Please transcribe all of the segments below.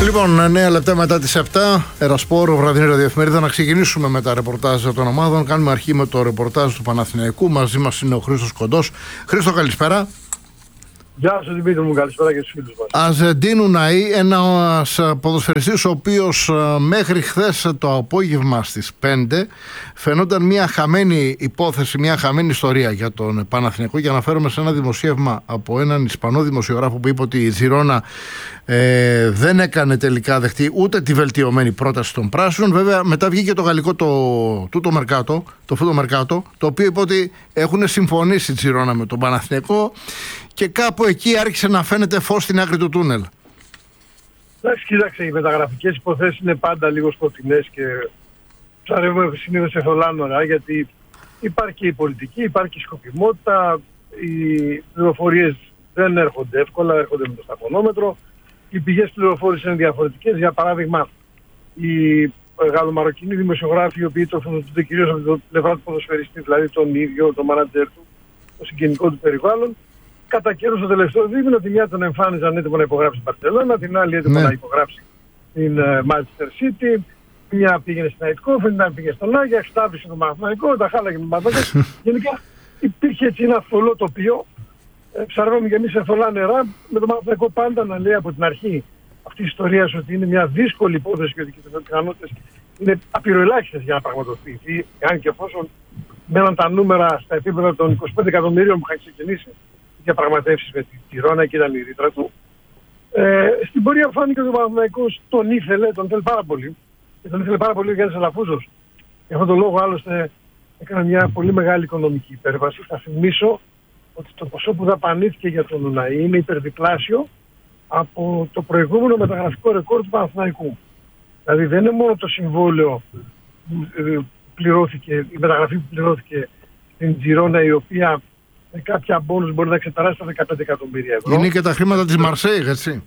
Λοιπόν, 9 λεπτά μετά τις 7, Ερασπόρ, βραδινή ραδιοεφημερίδα. Να ξεκινήσουμε με τα ρεπορτάζ των ομάδων. Κάνουμε αρχή με το ρεπορτάζ του Παναθηναϊκού. Μαζί μας είναι ο Χρήστος Κοντός. Χρήστο, καλησπέρα. Γεια σας Δημήτρη μου, καλησπέρα και στους φίλους μας. Αζεντίν Ουναή, ένας ποδοσφαιριστής ο οποίος μέχρι χθες το απόγευμα στις 5 φαινόταν μια χαμένη υπόθεση, μια χαμένη ιστορία για τον Παναθηναϊκό. Και αναφέρομαι σε ένα δημοσίευμα από έναν Ισπανό δημοσιογράφο που είπε ότι η Τζιρόνα δεν έκανε τελικά δεχτεί ούτε τη βελτιωμένη πρόταση των πράσινων. Βέβαια μετά βγήκε το γαλλικό το Μερκάτο, το οποίο είπε ότι έχουν συμφωνήσει η Τζιρόνα με τον Παναθηναϊκό και κάπου εκεί άρχισε να φαίνεται φως στην άκρη του τούνελ. Εντάξει, κοίταξε, οι μεταγραφικές υποθέσεις είναι πάντα λίγο σκοτεινές και ψαρεύουμε συνήθως σε θολά νερά, γιατί υπάρχει και η πολιτική, υπάρχει και η σκοπιμότητα, οι πληροφορίες δεν έρχονται εύκολα, έρχονται με το σταθμόμετρο. Οι πηγές πληροφόρησης είναι διαφορετικές. Για παράδειγμα, οι γαλλομαροκινοί δημοσιογράφοι, οι οποίοι τροφοδοτούνται κυρίως από την πλευρά του ποδοσφαιριστή, δηλαδή τον ίδιο, τον μάνατζερ του, το συγγενικό του περιβάλλον, κατά καιρούς στο τελευταίο δίμηνο, τη μια τον εμφάνιζαν έτοιμο να υπογράψει την Μπαρσελόνα, την άλλη έτοιμο να υπογράψει την Manchester City, μια πήγαινε στην Αιτκόφεν, την άλλη πήγε στον Άγιαξ, τάβησε τον Παναθηναϊκό, τα χάλαγε με τον Παναθηναϊκό. Γενικά υπήρχε έτσι ένα θολό τοπίο. Ψαρεύαμε και εμείς σε θολά νερά, με τον Παναθηναϊκό πάντα να λέει από την αρχή αυτή η ιστορία ότι είναι μια δύσκολη υπόθεση και ότι οι πιθανότητες είναι απειροελάχιστες για να πραγματοποιηθεί, αν και εφόσον μέναν τα νούμερα στα επίπεδα των 25 εκατομμυρίων που είχαν ξεκινήσει οι διαπραγματεύσεις με τη Τζιρόνα και ήταν η ρήτρα του. Στην πορεία φάνηκε ότι ο Παναθηναϊκός τον θέλει πάρα πολύ. Και τον ήθελε πάρα πολύ ο Γιάννης Αλαφούζος. Γι' αυτόν τον λόγο άλλωστε έκανε μια πολύ μεγάλη οικονομική υπέρβαση. Θα θυμίσω ότι το ποσό που δαπανήθηκε για τον Ουναή είναι υπερδιπλάσιο από το προηγούμενο μεταγραφικό ρεκόρ του Παναθηναϊκού. Δηλαδή δεν είναι μόνο το συμβόλαιο που πληρώθηκε, η μεταγραφή που πληρώθηκε στην Τζιρόνα, η οποία με κάποια μπόνους μπορεί να ξεπεράσει τα 15 εκατομμύρια ευρώ. Είναι και τα χρήματα της Μαρσέιγ, έτσι.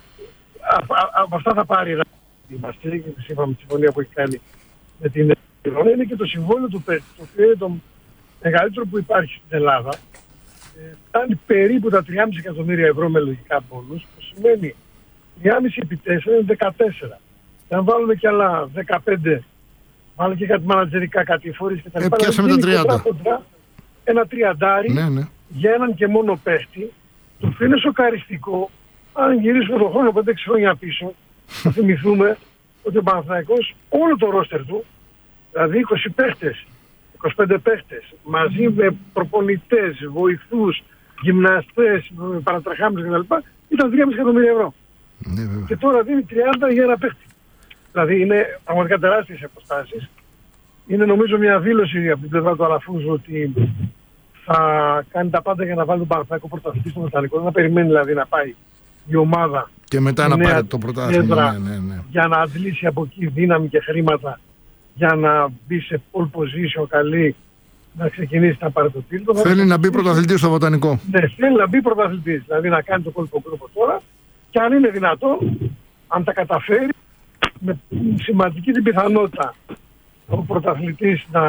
Από αυτά θα πάρει η Μαρσέιγ, σύμφωνα με τη συμφωνία που έχει κάνει με την Τζιρόνα. Είναι και το συμβόλαιο του παίκτη, το οποίο είναι το μεγαλύτερο που υπάρχει στην Ελλάδα. Φτάνει περίπου τα 3,5 εκατομμύρια ευρώ με λογικά μπόνους, που σημαίνει 3,5 επί 4 είναι 14. Και αν βάλουμε και άλλα 15, βάλουμε και κάτι μανατζερικά, κάτι φορείς και τα λοιπά, πιάσαμε τα 30. Ένα τριαντάρι για έναν και μόνο παίχτη, το οποίο είναι σοκαριστικό. Αν γυρίσουμε τον χρόνο 5-6 χρόνια πίσω, θα θυμηθούμε ότι ο Παναθηναϊκός όλο το ρόστερ του, δηλαδή 20 παίχτες, 25 παίχτες, μαζί με προπονητές, βοηθούς, γυμναστές, παρατρεχάμενους κτλ. Ήταν 3,5 εκατομμύρια ευρώ. Και τώρα δίνει 30 για ένα παίχτη. Δηλαδή είναι πραγματικά τεράστιες αποστάσεις. Είναι νομίζω μια δήλωση από την πλευρά του Αλαφούζου ότι θα κάνει τα πάντα για να βάλει τον Παναθηναϊκό πρωταθλητή στο Μεταλλικό. Να περιμένει δηλαδή να πάει η ομάδα και μετά να πάρει το πρωτάθλημα. Για να αντλήσει από εκεί δύναμη και χρήματα για να μπει σε pole position καλή, να ξεκινήσει να πάρει το τίτλο. Θέλει να μπει πρωταθλητής στο Βοτανικό. Ναι, θέλει να μπει πρωταθλητής. Δηλαδή να κάνει το κόλπο από τώρα και αν είναι δυνατόν, αν τα καταφέρει, με σημαντική την πιθανότητα ο πρωταθλητής να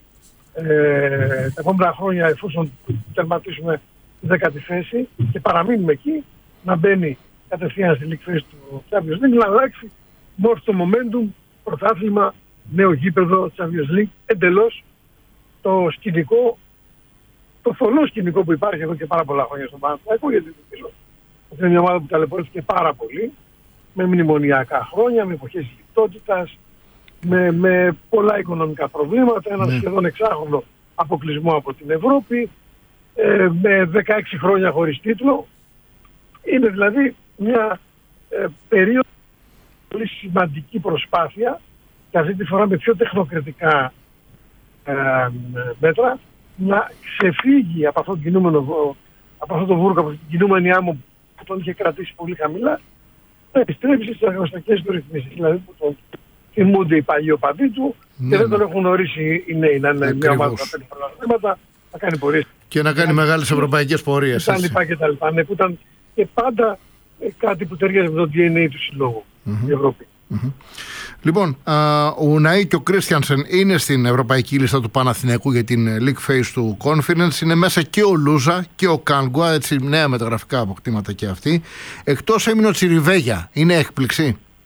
τα επόμενα χρόνια, εφόσον τερματίσουμε τη 10η θέση και παραμείνουμε εκεί, να μπαίνει κατευθείαν στη League Phase του Champions League, να αλλάξει μόρφη το momentum, πρωτάθλημα, νέο γήπεδο, Champions League, εντελώς το σκηνικό, το θολό σκηνικό που υπάρχει εδώ και πάρα πολλά χρόνια στον Παναθηναϊκό, γιατί είναι μια ομάδα που ταλαιπωρήθηκε πάρα πολύ, με μνημονιακά χρόνια, με εποχές λιτότητας, με πολλά οικονομικά προβλήματα, ένα σχεδόν εξάχρονο αποκλεισμό από την Ευρώπη, με 16 χρόνια χωρίς τίτλο. Είναι δηλαδή μια περίοδο πολύ σημαντική προσπάθεια και αυτή τη φορά με πιο τεχνοκρατικά μέτρα να ξεφύγει από αυτό το βούρκο, από την κινούμενη άμμο που τον είχε κρατήσει πολύ χαμηλά, να επιστρέψει στις αγροστακές του ρυθμίσεις. Δηλαδή που τον θυμούνται οι παλιοί οπαδοί του και δεν τον έχουν ορίσει οι νέοι να είναι μια ομάδα που θα παίρνει πρωταθλήματα, να κάνει πορείες. Και να κάνει μεγάλες ευρωπαϊκές πορείες. Και τα λοιπά. Ναι, που ήταν και πάντα κάτι που ταιριάζει με το DNA του συλλόγου, η Ευρώπη. Λοιπόν, ο Ουναή και ο Κρίστιανσεν είναι στην ευρωπαϊκή λίστα του Παναθηναϊκού για την League Phase του Conference. Είναι μέσα και ο Λούζα και ο Κάνγκουα, έτσι νέα μεταγραφικά αποκτήματα και αυτοί. Εκτός έμεινε ο Τσιριβέγια. Είναι έκπληξη.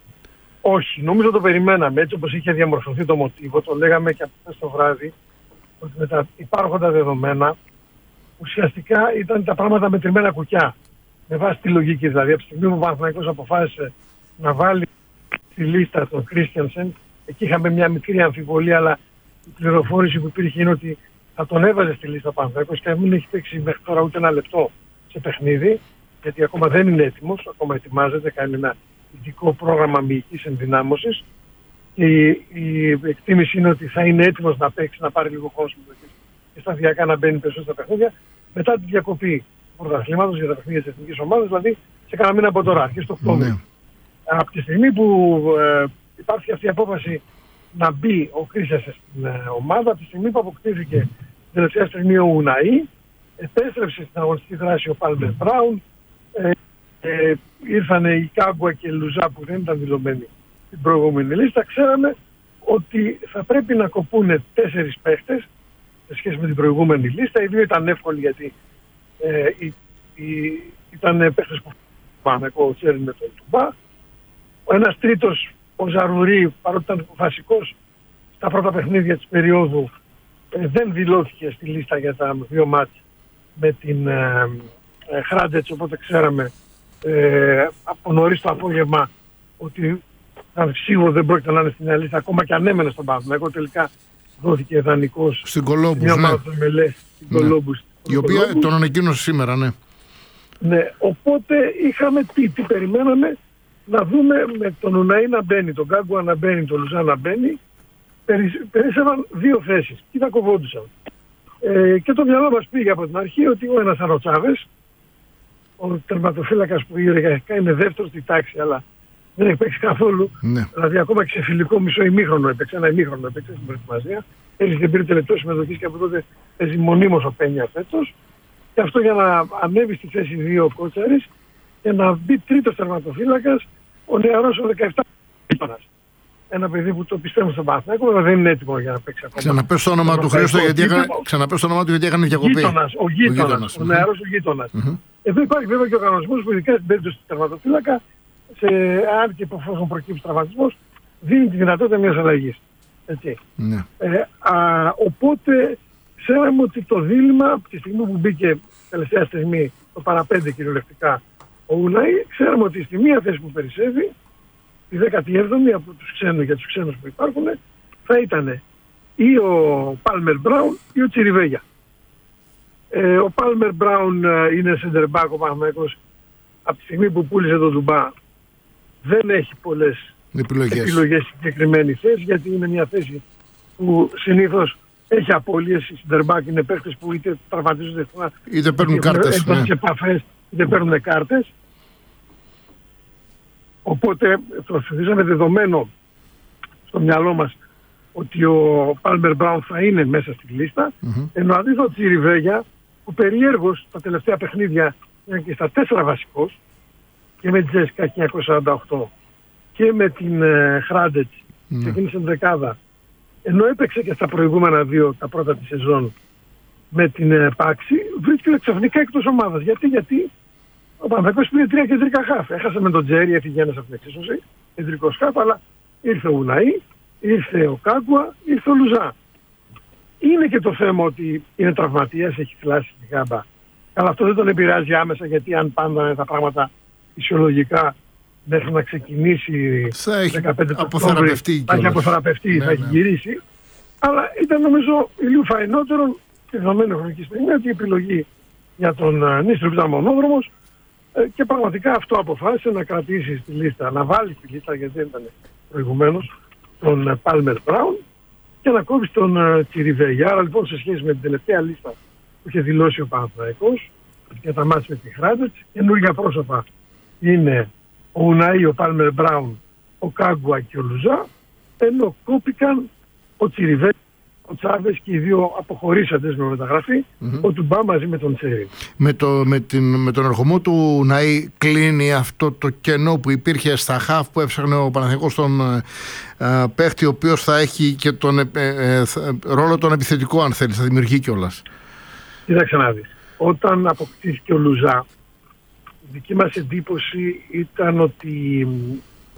Όχι, νομίζω το περιμέναμε. Έτσι όπως είχε διαμορφωθεί το μοτίβο, το λέγαμε και από χθες το βράδυ, ότι με τα υπάρχοντα δεδομένα ουσιαστικά ήταν τα πράγματα μετρημένα κουκιά. Με βάση τη λογική δηλαδή. Από τη στιγμή που ο Παναθηναϊκός αποφάσισε να βάλει στη λίστα τον Κρίστιανσεν, εκεί είχαμε μια μικρή αμφιβολία, αλλά η πληροφόρηση που υπήρχε είναι ότι θα τον έβαζε στη λίστα ο Παναθηναϊκός και μην έχει παίξει μέχρι τώρα ούτε ένα λεπτό σε παιχνίδι, γιατί ακόμα δεν είναι έτοιμος, ακόμα ετοιμάζεται, κάνει ένα ειδικό πρόγραμμα μυϊκής ενδυνάμωσης και η εκτίμηση είναι ότι θα είναι έτοιμος να παίξει, να πάρει λίγο χρόνο και σταδιακά να μπαίνει περισσότερο στα παιχνίδια μετά τη διακοπή του πρωταθλήματος για τα παιχνίδια της εθνικής ομάδας, δηλαδή σε κανένα μήνα από τώρα, αρχές του Οκτώβριου. Από τη στιγμή που υπάρχει αυτή η απόφαση να μπει ο Κρίστιανσεν στην ομάδα, από τη στιγμή που αποκτήθηκε την τελευταία στιγμή ο Ουναή, επέστρεψε στην αγωνιστική δράση ο Πάλμερ Μπράουν, ήρθαν οι Κάγκουα και Λουζά που δεν ήταν δηλωμένοι στην προηγούμενη λίστα. Ξέραμε ότι θα πρέπει να κοπούν 4 παίχτες σε σχέση με την προηγούμενη λίστα. Οι δύο ήταν εύκολοι γιατί ήταν παίχτες που πάνε, ο Τσέριν με τον Τουμπά. Ο ένας τρίτος, ο Ζαρουρί, παρότι ήταν βασικός στα πρώτα παιχνίδια της περίοδου, δεν δηλώθηκε στη λίστα για τα 2 μάτς με την Χράντετς, οπότε ξέραμε από νωρίς το απόγευμα ότι σίγουρα δεν πρόκειται να είναι στην λίστα, ακόμα και αν έμενε στον Παναθηναϊκό. Τελικά δόθηκε δανεικός στην Κολόμπους, στην Κολόμπους. Η οποία τον ανακοίνωσε σήμερα, ναι. Ναι, οπότε είχαμε τι περιμέναμε να δούμε με τον Ουναή να μπαίνει, τον Κάγκουα να μπαίνει, τον Λουζά να μπαίνει. Περίσσευαν 2 θέσεις και τα κοβόντουσαν. Και το μυαλό μας πήγε από την αρχή ότι ο ένας ήταν ο Τσάβες, ο τερματοφύλακας που είναι δεύτερος στη τάξη, αλλά δεν έχει παίξει καθόλου. Ναι. Δηλαδή ακόμα και σε φιλικό μισό ημίχρονο έπαιξε, ένα ημίχρονο έπαιξε στην προετοιμασία. Έλυσε την πήρε τελευταίο συμμετοχής και από τότε παίζει μονίμως ο Πένια φέτος. Και αυτό για να ανέβει στη θέση 2 ο Κότσαρης και να μπει τρίτος τερματοφύλακας ο νεαρός ο 17 Γείτονας. Ένα παιδί που το πιστεύω στον Παναθηναϊκό, αλλά δεν είναι έτοιμο για να παίξει ακόμα. Ξαναπες το όνομα του Χρήστο, γιατί έκανε διακοπή. Ο Γείτονας, ο νεαρός ο Γείτονας. Εδώ υπάρχει βέβαια και ο κανονισμός που ειδικά στην περίπτωση του τερματοφύλακα, αν και εφόσον προκύψει τραυματισμός, δίνει τη δυνατότητα μιας αλλαγής. Ναι. Οπότε ξέραμε ότι το δίλημμα, από τη στιγμή που μπήκε τελευταία στιγμή το παραπέντε κυριολεκτικά ο Ουναή, ξέραμε ότι στη μία θέση που περισσεύει, η 17η από τους ξένους, για τους ξένους που υπάρχουν, θα ήταν ή ο Πάλμερ Μπράουν ή ο Τσιριβέγια. Ο Πάλμερ Μπράουν είναι center back, ο Παναθηναϊκός από τη στιγμή που πούλησε τον Τουμπά δεν έχει πολλές επιλογές στη συγκεκριμένη θέση, γιατί είναι μια θέση που συνήθως έχει απώλειες. Οι center back είναι παίχτες που είτε τραυματίζονται είτε παίρνουν κάρτες, επαφές, είτε παίρνουν κάρτες. Οπότε το θεωρήσαμε δεδομένο στο μυαλό μας ότι ο Πάλμερ Μπράουν θα είναι μέσα στη λίστα, ενώ αντίθετα ο Τσιριβέγια, που περιέργως τα τελευταία παιχνίδια είναι και στα 4 βασικός, και με τη Τζέσικα 1948 και με την Χράντετς, ξεκίνησε την δεκάδα, ενώ έπαιξε και στα προηγούμενα 2 τα πρώτα της σεζόν με την Πάξη, βρίσκεται ξαφνικά εκτός ομάδας. Γιατί ο Παναθηναϊκός πήρε 3 κεντρικά χαφ. Έχασε με τον Τζέρι, έφυγε ένας από την εξίσωση, κεντρικός χαφ, αλλά ήρθε ο Ουναή, ήρθε ο Κάγκουα, ήρθε ο Λουζά. Είναι και το θέμα ότι είναι τραυματίας, έχει θυλάσει τη γάμπα. Αλλά αυτό δεν τον επηρεάζει άμεσα, γιατί αν πάντα τα πράγματα φυσιολογικά μέχρι να ξεκινήσει 15 Οκτώβρη, θα έχει αποθεραπευτεί, θα έχει γυρίσει. Αλλά ήταν νομίζω λίγο φαϊνότερο και δεδομένη χρονική στιγμή ότι η επιλογή για τον Νίστρο που ήταν μονόδρομος, και πραγματικά αυτό αποφάσισε να κρατήσει στη λίστα, να βάλει στη λίστα, γιατί δεν ήταν προηγουμένως, τον Πάλμερ Μπράουν και να κόψει τον Τσιριβέγια. Άρα λοιπόν σε σχέση με την τελευταία λίστα που είχε δηλώσει ο Παναθηναϊκός για τα μάτς με τη Χράντετς, καινούργια πρόσωπα είναι ο Ουναή, ο Πάλμερ Μπράουν, ο Κάγκουα και ο Λουζά, ενώ κόπηκαν ο Τσιριβέγια, ο Τσάβες και οι 2 αποχωρήσαντες με μεταγραφή, ο Τουμπά μαζί με τον Τσέρι. Με τον ερχομό του Ουναή κλείνει αυτό το κενό που υπήρχε στα χαφ που έψαχνε ο Παναθηναϊκός στον παίχτη, ο οποίος θα έχει και τον ρόλο τον επιθετικό, αν θέλει, θα δημιουργεί κιόλας. Κοίταξε να δεις. Όταν αποκτήθηκε ο Λουζά, η δική μας εντύπωση ήταν ότι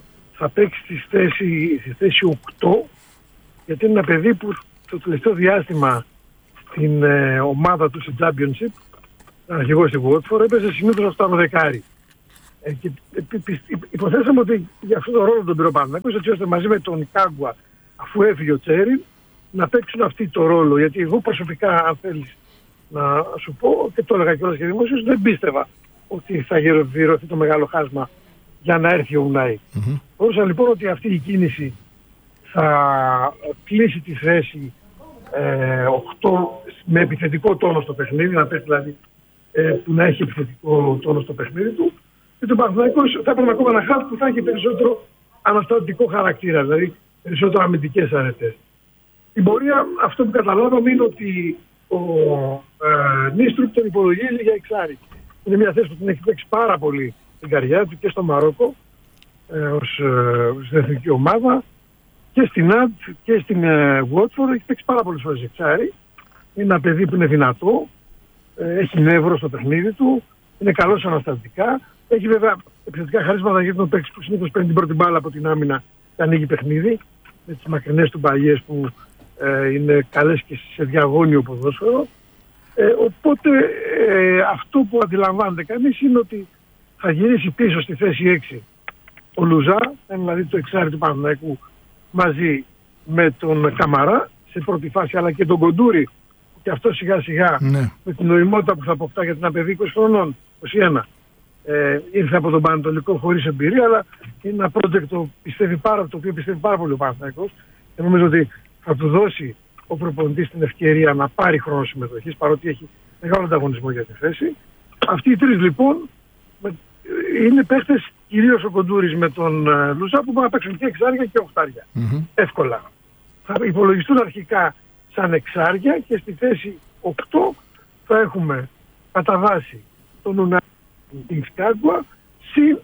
θα παίξει στη θέση 8, γιατί είναι ένα παιδί που το τελευταίο διάστημα στην ομάδα του σε Championship, αρχηγός στη Watford, έπαιζε συνήθως αυτό το δεκάρι. Και υποθέσαμε ότι για αυτόν τον ρόλο τον πήρε ο Παναθηναϊκός, έτσι ώστε μαζί με τον Κάγκουα, αφού έφυγε ο Τσέριν, να παίξουν αυτή το ρόλο. Γιατί εγώ προσωπικά, αν θέλεις να σου πω, και το έλεγα κιόλας και δημόσιως, δεν πίστευα ότι θα γεροδηρωθεί το μεγάλο χάσμα για να έρθει ο Ουνάι. Μπορούσα λοιπόν ότι αυτή η κίνηση θα κλείσει τη θέση 8 με επιθετικό τόνο στο παιχνίδι, να πέσει δηλαδή που να έχει επιθετικό τόνο στο παιχνίδι του. Και το Παναθηναϊκός θα έπαιρνε ακόμα ένα χάφ που θα έχει περισσότερο αναστατικό χαρακτήρα, δηλαδή περισσότερο αμυντικές αρετές. Στην πορεία αυτό που καταλάβαμε είναι ότι ο Νίστρουπ τον υπολογίζει για εξάρι. Είναι μια θέση που την έχει παίξει πάρα πολύ στην καριέρα του και στο Μαρόκο στην εθνική ομάδα και στην ΑΔ και στην Watford. Έχει παίξει πάρα πολλές φορές εξάρι. Είναι ένα παιδί που είναι δυνατό, έχει νεύρο στο παιχνίδι του, είναι καλός αναστατικά. Έχει βέβαια επιθετικά χαρίσματα γιατί τον παίξει που συνήθως παίρνει την πρώτη μπάλα από την άμυνα και ανοίγει παιχνίδι, με τις μακρινές του μπαλιές που είναι καλές και σε διαγώνιο ποδόσφαιρο. Οπότε αυτό που αντιλαμβάνεται κανείς είναι ότι θα γυρίσει πίσω στη θέση 6 ο Λουζά, δηλαδή το εξάρι του Παναθηναϊκού, μαζί με τον Καμαρά σε πρώτη φάση, αλλά και τον Κοντούρη, και αυτό σιγά σιγά με την νοημότητα που θα αποκτά για την παιδί 20 χρονών, 21. Ήρθε από τον Πανατολικό χωρίς εμπειρία, αλλά είναι ένα project το οποίο πιστεύει πάρα πολύ ο Παναθηναϊκός και νομίζω ότι θα του δώσει ο προπονητής την ευκαιρία να πάρει χρόνο συμμετοχής, παρότι έχει μεγάλο ανταγωνισμό για τη θέση. Αυτοί οι τρεις λοιπόν είναι παίχτες, κυρίως ο Κοντούρης με τον Λουζά, που μπορούν να παίξουν και εξάρια και οχτάρια. Εύκολα. Θα υπολογιστούν αρχικά σαν εξάρια και στη θέση 8 θα έχουμε κατά βάση τον Ουνάι, την Κάγκουα, συν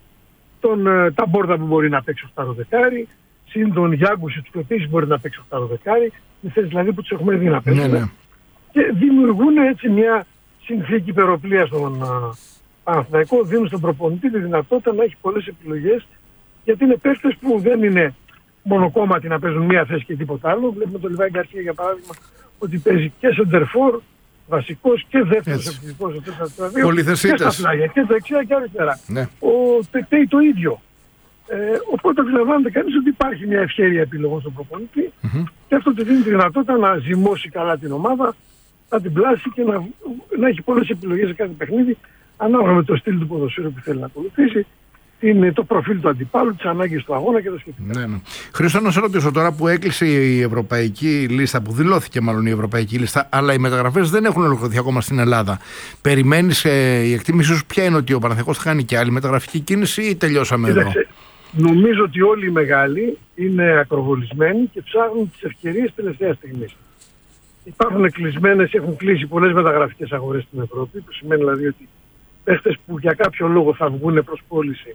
τον Ταμπόρδα που μπορεί να παίξει 8 δεκάρι, συν τον Γιάγκουσιτ που επίσης μπορεί να παίξει 8 δεκάρι, με θέσεις δηλαδή που τους έχουμε δει να παίξουν. Και δημιουργούν έτσι μια συνθήκη υπεροπλία στον Παναθηναϊκό, δίνουν στον προπονητή τη δυνατότητα να έχει πολλές επιλογές, γιατί είναι παίκτες που δεν είναι μονοκόμματοι να παίζουν μία θέση και τίποτα άλλο. Βλέπουμε τον Λιβάη Γκαρσία για παράδειγμα ότι παίζει και σεντερφόρ, βασικός και δεύτερος επιθετικός στο 4-4-2, πολυθεσίτες, και στα πλάγια και δεξιά και αριστερά. Ο Τετέι το ίδιο. Οπότε αντιλαμβάνεται κανείς ότι υπάρχει μια ευχέρεια επιλογών στον προπονητή και αυτό του δίνει τη δυνατότητα να ζυμώσει καλά την ομάδα, να την πλάσει και να έχει πολλές επιλογές σε κάθε παιχνίδι, ανάλογα με το στυλ του ποδοσφαίρου που θέλει να ακολουθήσει, το προφίλ του αντιπάλου, τις ανάγκες του αγώνα και τα σχετικά. Χρήστο, να σε ρωτήσω τώρα που έκλεισε η ευρωπαϊκή λίστα, που δηλώθηκε μάλλον η ευρωπαϊκή λίστα, αλλά οι μεταγραφές δεν έχουν ολοκληρωθεί ακόμα στην Ελλάδα. Περιμένεις η εκτίμηση σου ποια είναι, ότι ο Παναθηναϊκός θα κάνει και άλλη μεταγραφική κίνηση ή τελειώσαμε εδώ? Νομίζω ότι όλοι οι μεγάλοι είναι ακροβολισμένοι και ψάχνουν τις ευκαιρίες τελευταίας στιγμής. Υπάρχουν κλεισμένες, έχουν κλείσει πολλές μεταγραφικές αγορές στην Ευρώπη, που σημαίνει δηλαδή ότι παίχτες που για κάποιο λόγο θα βγουν προς πώληση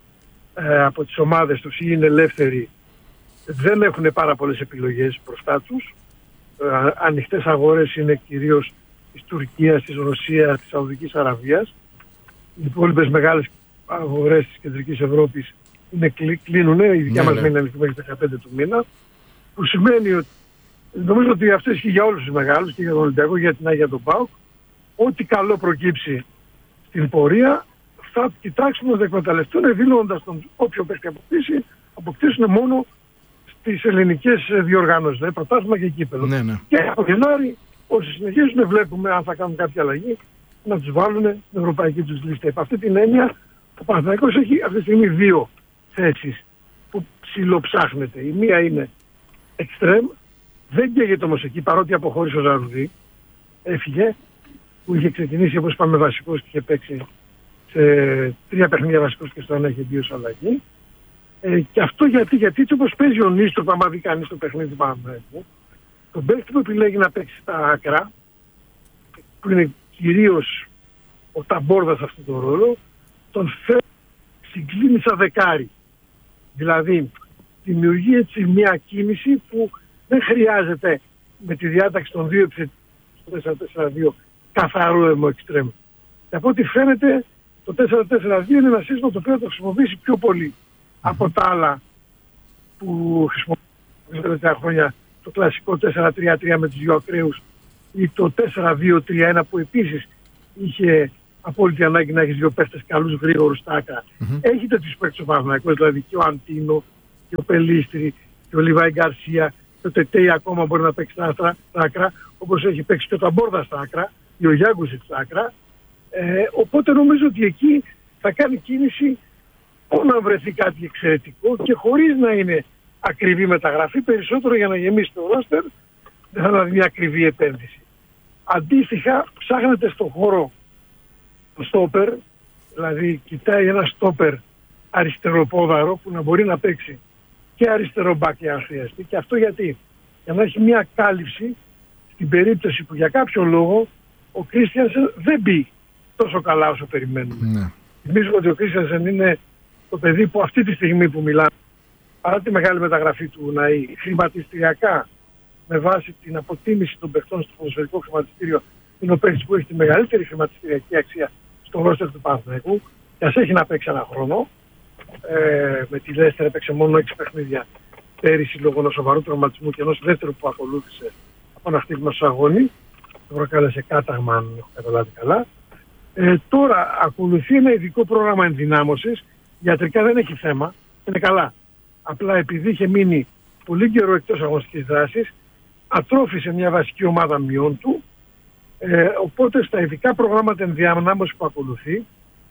από τις ομάδες τους ή είναι ελεύθεροι, δεν έχουν πάρα πολλές επιλογές μπροστά τους. Ανοιχτές αγορές είναι κυρίως της Τουρκίας, της Ρωσίας, της Σαουδικής Αραβίας. Οι υπόλοιπες μεγάλες αγορές της Κεντρικής Ευρώπης κλείνουν, η δικιά μας μένει ανοιχτή μέχρι 15 του μήνα, που σημαίνει ότι νομίζω ότι αυτό ισχύει για όλους τους μεγάλους, και για τον Ολυμπιακό, για την Άγια τον ΠΑΟΚ. Ό,τι καλό προκύψει στην πορεία θα κοιτάξουν να το εκμεταλλευτούν, δίνοντας τον όποιο παίχτη αποκτήσουν μόνο στις ελληνικές διοργανώσεις, δηλαδή πρωτάθλημα και κύπελλο. Και από Γενάρη, όσοι συνεχίζουν, βλέπουμε αν θα κάνουν κάποια αλλαγή, να τους βάλουν στην ευρωπαϊκή τους λίστα. Επ' αυτή την έννοια, ο Παναθηναϊκός έχει αυτή τη στιγμή δύο θέσεις που ψιλοψάχνεται. Η μία είναι εξτρέμ, δεν καίγεται όμως εκεί, παρότι αποχώρησε ο Ζαρουδί, έφυγε, που είχε ξεκινήσει όπως είπαμε βασικός και είχε παίξει σε 3 παιχνίδια βασικός και στο ένα είχε 2 ως αλλαγή. Και αυτό γιατί έτσι όπως παίζει ο Νίστροπ, άμα δει κανείς το παιχνίδι του Παναθηναϊκού, τον παίκτη που επιλέγει να παίξει στα άκρα, που είναι κυρίως ο Ταμπόρδας σε αυτόν τον ρόλο, τον φέρνει, συγκλίνει σαν δεκάρι. Δηλαδή δημιουργεί έτσι μια κίνηση που δεν χρειάζεται με τη διάταξη των 2 επιθετικών στο 4-4-2 καθαρό αιμοεξτρέμ. Και από ό,τι φαίνεται το 4-4-2 είναι ένα σύστημα το οποίο θα το χρησιμοποιήσει πιο πολύ από τα άλλα που χρησιμοποιούν τα τελευταία χρόνια, το κλασικό 4-3-3 με τους δύο ακραίους ή το 4-2-3-1 που επίσης είχε απόλυτη ανάγκη να έχει δύο παίχτες καλούς γρήγορους στα άκρα. Έχει τέτοιους παίχτες ο Παναθηναϊκός, δηλαδή και ο Αντίνο και ο Πελίστρη και ο Λιβάη Γκαρσία και ο Τετέι ακόμα μπορεί να παίξει στα άκρα, όπως έχει παίξει και ο Ταμπόρδα στα άκρα ή ο Γιάγκουσιτ στα άκρα. Οπότε νομίζω ότι εκεί θα κάνει κίνηση να βρεθεί κάτι εξαιρετικό και χωρίς να είναι ακριβή μεταγραφή, περισσότερο για να γεμίσει το ρόστερ, δεν θα είναι μια ακριβή επένδυση. Αντίστοιχα, ψάχνεται στον χώρο το στόπερ, δηλαδή κοιτάει ένα στόπερ αριστεροπόδαρο που να μπορεί να παίξει και αριστερό μπάκι αν χρειαστεί. Και αυτό γιατί? Για να έχει μια κάλυψη στην περίπτωση που για κάποιο λόγο ο Κρίστιανσεν δεν μπει τόσο καλά όσο περιμένουμε. Θυμίζουμε ότι ο Κρίστιανσεν είναι το παιδί που αυτή τη στιγμή που μιλάμε, παρά τη μεγάλη μεταγραφή του Ναΐ, χρηματιστηριακά με βάση την αποτίμηση των παιχτών στο ποδοσφαιρικό χρηματιστήριο, είναι ο παίκτης που έχει τη μεγαλύτερη χρηματιστηριακή αξία στο ρόστερ του Παναθηναϊκού, και ας έχει να παίξει ένα χρόνο. Με τη Λέστερ έπαιξε μόνο 6 παιχνίδια πέρυσι λόγω ενός σοβαρού τραυματισμού και ενός δεύτερου που ακολούθησε από ένα χτύπημα στο αγώνι. Το προκάλεσε κάταγμα, αν έχω καταλάβει καλά. Τώρα ακολουθεί ένα ειδικό πρόγραμμα ενδυνάμωσης. Ιατρικά δεν έχει θέμα, είναι καλά. Απλά επειδή είχε μείνει πολύ καιρό εκτός αγωνιστικής δράσης, ατρόφησε μια βασική ομάδα μειών του. Οπότε στα ειδικά προγράμματα ενδυνάμωσης που ακολουθεί,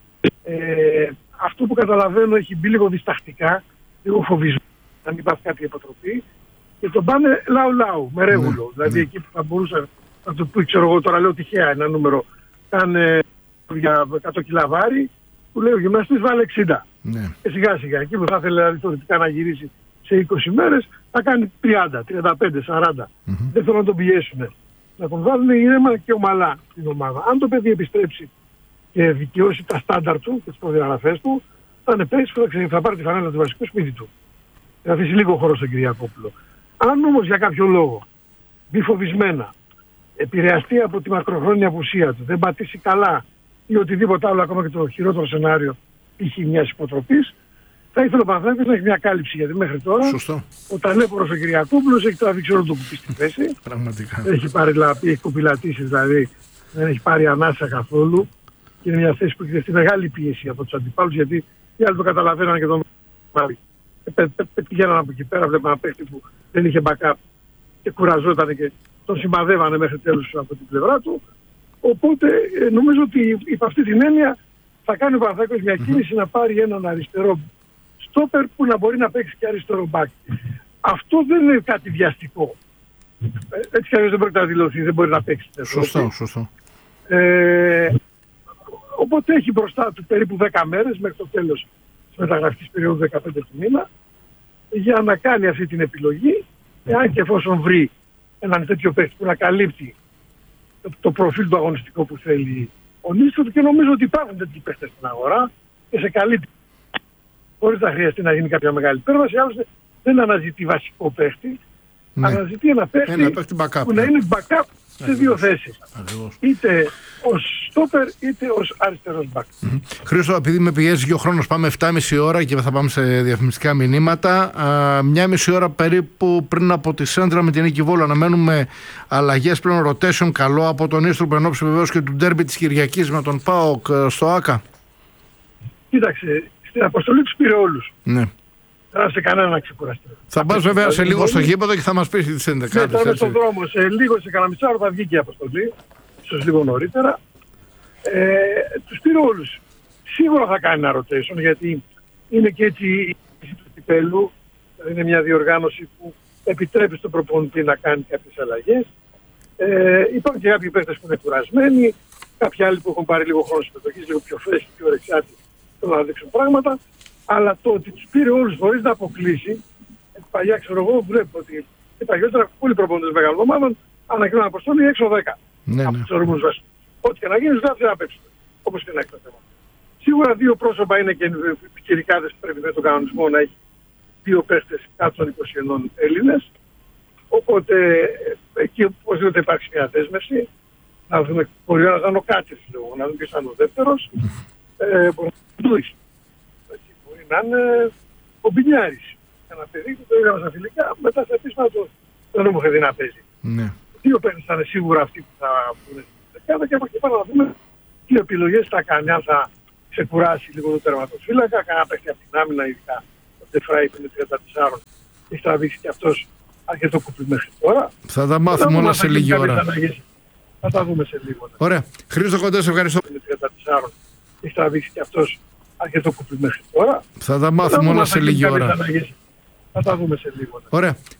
αυτό που καταλαβαίνω έχει μπει λίγο διστακτικά, λίγο φοβισμένο, να μην πάθει κάτι υποτροπή, και τον πάνε λαου-λαου, με ρεύουλο. Δηλαδή εκεί που θα μπορούσα να το πει, ξέρω εγώ τώρα, λέω τυχαία ένα νούμερο, κάνε για 100 κιλά βάρη, που λέει ο γυμναστής βάλε 60. Και σιγά σιγά, εκεί που θα ήθελε δηλαδή, θεωρητικά να γυρίσει σε 20 μέρες, θα κάνει 30, 35, 40. Δεν θέλω να τον πιέσουν. Να τον βάλουν ήρεμα και ομαλά στην ομάδα. Αν το παιδί επιστρέψει και δικαιώσει τα στάνταρ του και τις προδιαγραφές του, θα είναι παίκτης που θα πάρει τη φανέλα του βασικού σπίτι του. Θα αφήσει λίγο χώρο στον Κυριακόπουλο. Αν όμως για κάποιο λόγο μπει φοβισμένα, επηρεαστεί από τη μακροχρόνια απουσία του, δεν πατήσει καλά ή οτιδήποτε άλλο, ακόμα και το χειρότερο σενάριο π.χ. μιας υποτροπής, θα ήθελε ο Παναθηναϊκός να έχει μια κάλυψη. Γιατί μέχρι τώρα ο ταλέπορος ο Κυριακόπουλος έχει τραβήξει όλο το κουπί στη θέση. Πραγματικά. Έχει κοπηλατήσει, δηλαδή δεν έχει πάρει ανάσα καθόλου. Και είναι μια θέση που έχει δεχτεί μεγάλη πίεση από τους αντιπάλους, γιατί οι άλλοι το καταλαβαίναν και τον μάλλον. Πηγαίναν από εκεί πέρα, βλέπαν ένα παίχτη που δεν είχε backup και κουραζόταν και τον σημαδεύανε μέχρι τέλους από την πλευρά του. Οπότε νομίζω ότι υπ' αυτή την έννοια θα κάνει ο Παναθηναϊκός μια κίνηση να πάρει έναν αριστερό στόπερ που να μπορεί να παίξει και αριστερό μπακ. Αυτό δεν είναι κάτι βιαστικό. Έτσι κι αλλιώς δεν πρόκειται να δηλωθεί, δεν μπορεί να παίξει. Σωστό. Οπότε έχει μπροστά του περίπου 10 μέρες μέχρι το τέλος της μεταγραφικής περίοδου 15 του μήνα για να κάνει αυτή την επιλογή, εάν και εφόσον βρει έναν τέτοιο παίκτη που να καλύπτει το προφίλ του αγωνιστικό που θέλει ο Νίστροφ, και νομίζω ότι υπάρχουν τέτοιοι παίκτες στην αγορά και σε καλύπτει χωρίς να χρειαστεί να γίνει κάποια μεγάλη υπέρβαση. Άλλωστε δεν αναζητεί βασικό παίκτη, αναζητεί ένα παίκτη που να είναι backup σε δύο θέσεις. Είτε ως στόπερ είτε ως αριστερός μπακ. Χρήστο, επειδή με πιέζει ο χρόνος, πάμε 7,5 ώρα και θα πάμε σε διαφημιστικά μηνύματα. 1,5 ώρα περίπου πριν από τη Σέντρα με την Νίκη Βόλου αναμένουμε αλλαγές πλέον rotation καλό από τον Ίστροπο, εν ώψη βεβαίως και του ντέρμπι της Κυριακής με τον ΠΑΟΚ στο ΆΚΑ. Κοίταξε, στην αποστολή τους πήρε όλους. Ναι. Δεν άφησε κανένα να ξεκουραστεί. Θα πας βέβαια σε λίγο στο γήπεδο και θα μας πεις τις 11. Ναι, θα είμαι στον δρόμο. Σε λίγο, σε κανένα μισάωρο θα βγει και η αποστολή. Ίσως λίγο νωρίτερα. Τους πήρε όλους. Σίγουρα θα κάνει ένα rotation, γιατί είναι και έτσι η του κυπέλου. Είναι μια διοργάνωση που επιτρέπει στον προπονητή να κάνει κάποιες αλλαγές. Υπάρχουν και κάποιοι παίκτες που είναι κουρασμένοι, κάποιοι άλλοι που έχουν πάρει λίγο χρόνο συμμετοχής, λίγο πιο φρέσκοι, πιο ρεξάτοι, θέλουν να δείξουν πράγματα. Αλλά το ότι τους πήρε όλους χωρίς να αποκλείσει, παλιά ξέρω εγώ βλέπω ότι και παλιότερα πολλοί προπονητές μεγάλων ομάδων ανακοινώνουν αποστολή έξω 10. Ναι. Από τους ορμούς βασικούς. Ό,τι και να γίνει, δεν θα παίξουν. Όπως και να έχει το θέμα. Σίγουρα δύο πρόσωπα είναι και πιτσιρικάδες που πρέπει με τον κανονισμό να έχει δύο παίχτες κάτω των 21 Έλληνες. Οπότε εκεί οπωσδήποτε υπάρχει μια δέσμευση. Να δούμε, μπορεί να είναι ο Κάτσης, να δούμε ποιος θα είναι ο δεύτερος. Μπορεί να είναι Ο Μπινιάρης. Ένα παιδί που το είδαμε στα φιλικά, μετά στα επίσημα δεν μου είχε δει να παίζει. Ναι. Δύο παίκτες θα είναι σίγουρα αυτοί που θα πούνε στην δεκάδα και από εκεί πάνω να δούμε τι επιλογές θα κάνει. Αν θα ξεκουράσει λίγο το τερματοφύλακα, κανένα παίκτη από την άμυνα, ειδικά ο Ντεφράι που είναι 34, έχει τραβήξει και αυτός αρκετό κουπί μέχρι τώρα. Θα τα μάθουμε όλα σε λίγη ώρα. Θα τα δούμε σε λίγο. Ωραία. Χρήστο Κοντέ, σε ευχαριστώ. Είναι 34, έχει τραβήξει και αυτός αρκετό κουπί μέχρι τώρα. Θα τα μάθουμε όλα σε λίγη ώρα. Θα τα δούμε σε λίγο. Ωραία.